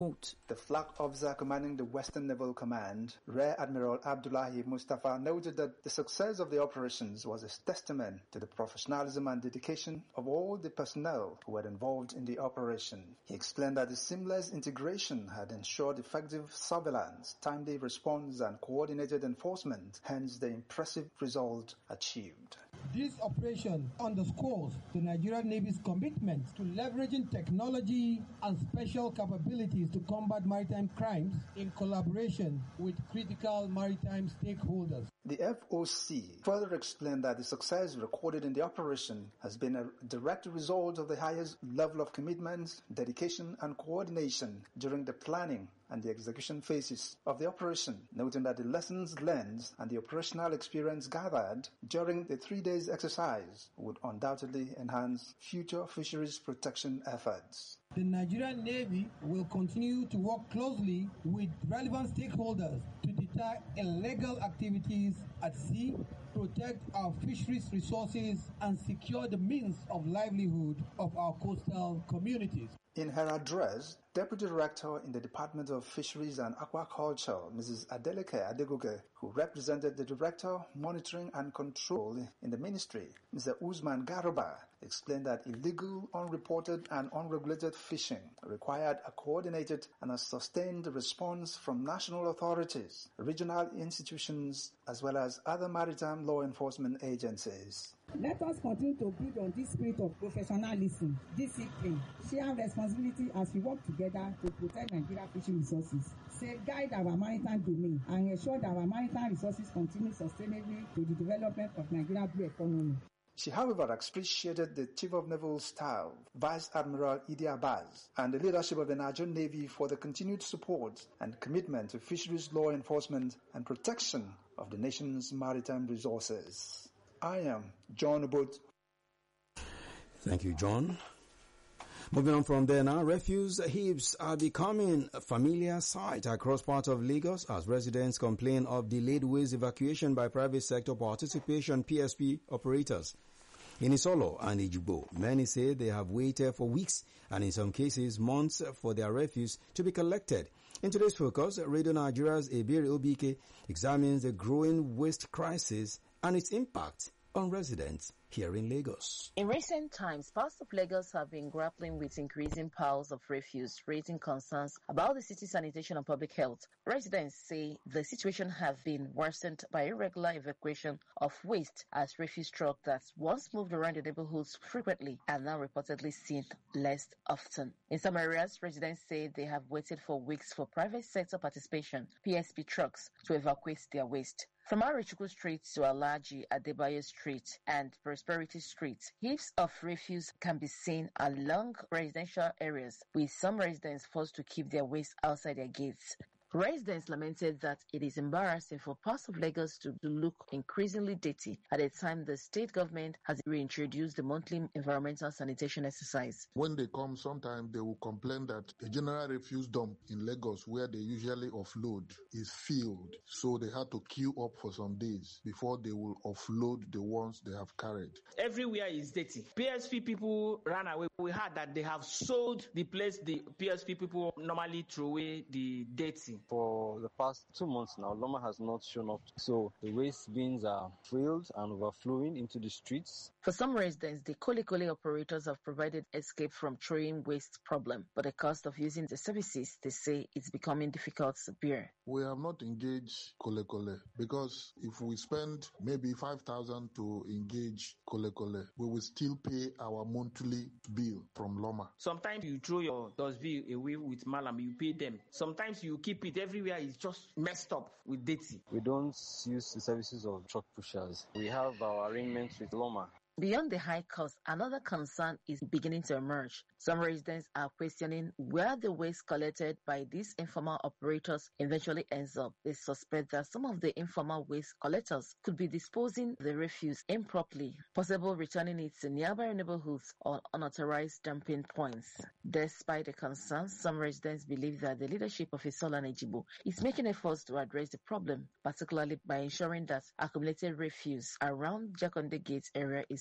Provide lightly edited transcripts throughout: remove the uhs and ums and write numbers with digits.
The flag officer commanding the Western Naval Command, Rear Admiral Abdullahi Mustafa, noted that the success of the operations was a testament to the professionalism and dedication of all the personnel who were involved in the operation. He explained that the seamless integration had ensured effective surveillance, timely response, and coordinated enforcement, hence the impressive result achieved. This operation underscores the Nigerian Navy's commitment to leveraging technology and special capabilities to combat maritime crimes in collaboration with critical maritime stakeholders. The FOC further explained that the success recorded in the operation has been a direct result of the highest level of commitment, dedication, and coordination during the planning and the execution phases of the operation, noting that the lessons learned and the operational experience gathered during the 3 days exercise would undoubtedly enhance future fisheries protection efforts. The Nigerian Navy will continue to work closely with relevant stakeholders to deter illegal activities at sea, protect our fisheries resources, and secure the means of livelihood of our coastal communities. In her address, Deputy Director in the Department of Fisheries and Aquaculture, Mrs. Adeleke Adegoke, who represented the Director Monitoring and Control in the Ministry, Mr. Usman Garuba, explained that illegal, unreported and unregulated fishing required a coordinated and a sustained response from national authorities, regional institutions, as well as other maritime law enforcement agencies. Let us continue to build on this spirit of professionalism, discipline, share responsibility as we work together to protect Nigerian fishing resources, safeguard our maritime domain, and ensure that our maritime resources continue sustainably to the development of Nigeria's blue economy. She, however, appreciated the Chief of Naval Staff, Vice Admiral Idi Abbas, and the leadership of the Nigerian Navy for the continued support and commitment to fisheries law enforcement and protection of the nation's maritime resources. I am John Obot. Thank you, John. Moving on from there now, refuse heaps are becoming a familiar sight across parts of Lagos as residents complain of delayed waste evacuation by private sector participation PSP operators. In Isolo and Ijigbo, many say they have waited for weeks and in some cases months for their refuse to be collected. In today's focus, Radio Nigeria's Ebere Obike examines the growing waste crisis and its impact on residents here in Lagos. In recent times, parts of Lagos have been grappling with increasing piles of refuse, raising concerns about the city's sanitation and public health. Residents say the situation has been worsened by irregular evacuation of waste as refuse trucks that once moved around the neighborhoods frequently are now reportedly seen less often. In some areas, residents say they have waited for weeks for private sector participation, PSP trucks, to evacuate their waste. From Arichuku Street to Alaji Adebayo Street and Prosperity Street, heaps of refuse can be seen along residential areas, with some residents forced to keep their waste outside their gates. Residents lamented that it is embarrassing for parts of Lagos to look increasingly dirty at a time the state government has reintroduced the monthly environmental sanitation exercise. When they come, sometimes they will complain that the general refuse dump in Lagos, where they usually offload, is filled. So they had to queue up for some days before they will offload the ones they have carried. Everywhere is dirty. PSP people ran away. We heard that they have sold the place the PSP people normally throw away the dirty. For the past 2 months now, Loma has not shown up. So the waste bins are filled and overflowing into the streets. For some residents, the Kole Kole operators have provided escape from throwing waste problem, but the cost of using the services, they say, it's becoming difficult to bear. We have not engaged Kole Kole because if we spend maybe 5,000 to engage Kole Kole, we will still pay our monthly bill from Loma. Sometimes you throw your dustbin away with Malam, you pay them. Sometimes you keep it everywhere, is just messed up with dirty. We don't use the services of truck pushers. We have our arrangements with Loma. Beyond the high cost, another concern is beginning to emerge. Some residents are questioning where the waste collected by these informal operators eventually ends up. They suspect that some of the informal waste collectors could be disposing the refuse improperly, possibly returning it to nearby neighborhoods or unauthorized dumping points. Despite the concerns, some residents believe that the leadership of Isolo and Ejigbo is making efforts to address the problem, particularly by ensuring that accumulated refuse around Jakonde Gate area is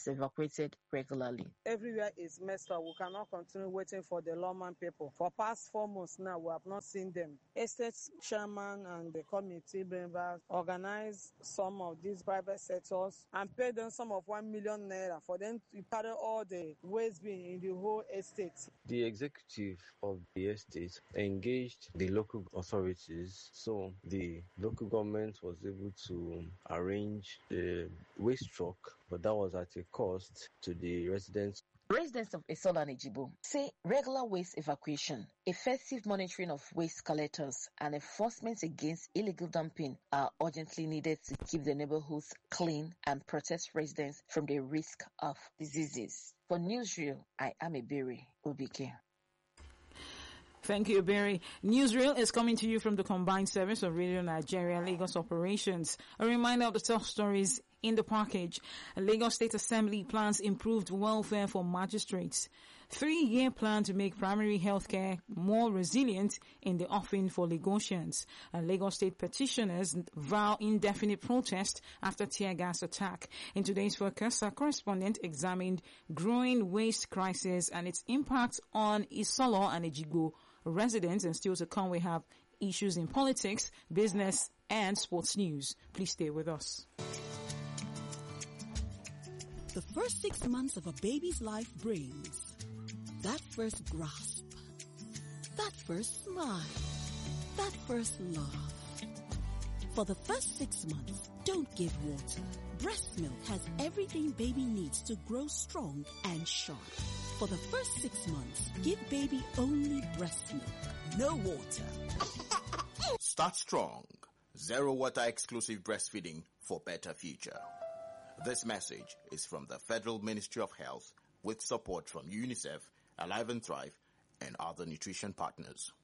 evacuated regularly. Everywhere is messed up. We cannot continue waiting for the lawman people. For past 4 months now, we have not seen them. Estate chairman and the committee members organize some of these private sectors and pay them some of 1 million naira for them to carry all the waste bin in the whole estate. The executive of the estate engaged the local authorities, so the local government was able to arrange the waste truck, but that was at a cost to the residents. Residents of Esola and Ejibo say regular waste evacuation, effective monitoring of waste collectors, and enforcement against illegal dumping are urgently needed to keep the neighborhoods clean and protect residents from the risk of diseases. For Newsreel, I am Ebere Obike. Thank you, Barry. Newsreel is coming to you from the combined service of Radio Nigeria Lagos operations. A reminder of the top stories in the package. Lagos State Assembly plans improved welfare for magistrates. 3-year plan to make primary healthcare more resilient in the offing for Lagosians. Lagos State petitioners vow indefinite protest after tear gas attack. In today's focus, our correspondent examined growing waste crisis and its impact on Isolo and Ejibo residents. And still to come, we have issues in politics, business, and sports news. Please stay with us. The first 6 months of a baby's life brings that first grasp, that first smile, that first laugh. For the first 6 months, don't give water. Breast milk has everything baby needs to grow strong and sharp. For the first 6 months, give baby only breast milk, no water. Start strong. Zero water exclusive breastfeeding for better future. This message is from the Federal Ministry of Health with support from UNICEF, Alive and Thrive, and other nutrition partners.